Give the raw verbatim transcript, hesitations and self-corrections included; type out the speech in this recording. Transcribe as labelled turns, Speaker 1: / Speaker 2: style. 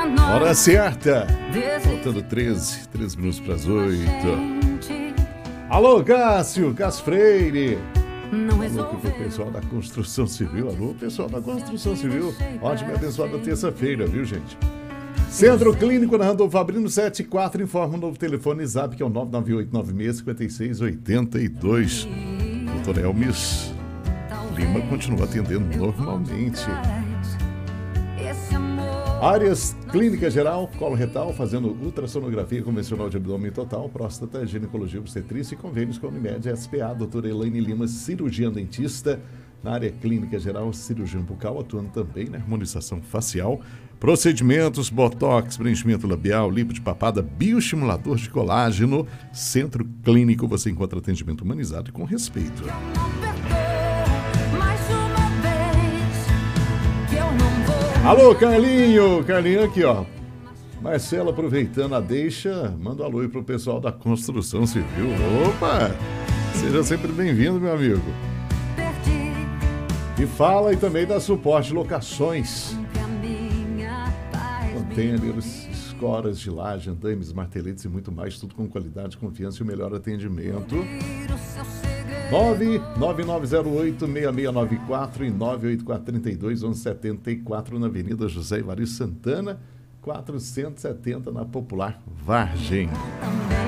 Speaker 1: Hora certa. Faltando treze, treze minutos para as oito. Alô, Cássio, Cássio Freire. Alô, aqui pro pessoal da construção civil. Alô, pessoal da construção civil. Ótima e abençoada terça-feira, viu, gente? Centro Clínico na Randolfo Fabrino sete quatro. Informa o novo telefone Zap, que é o nove nove oito nove seis cinco seis oito dois. Doutor Elmis Lima continua atendendo normalmente. Áreas Clínica Geral, Colo Retal, fazendo ultrassonografia convencional de abdômen total, próstata, ginecologia, obstetrícia e convênios com a Unimed, S P A, doutora Elaine Lima, cirurgiã dentista. Na área Clínica Geral, cirurgião bucal, atuando também na harmonização facial, procedimentos, botox, preenchimento labial, lipo de papada, bioestimulador de colágeno. Centro Clínico, você encontra atendimento humanizado e com respeito. Alô, Carlinho, Carlinho aqui, ó. Marcelo, aproveitando a deixa, manda um alô aí pro pessoal da construção civil. Opa, seja sempre bem-vindo, meu amigo. E fala aí também da Suporte Locações. Contêineres, escoras de laje, andames, marteletes e muito mais, tudo com qualidade, confiança e o melhor atendimento. nove nove nove zero oito seis seis nove quatro e nove oito quatro três dois um um sete quatro na Avenida José Ivaris Santana, quatrocentos e setenta na Popular Vargem.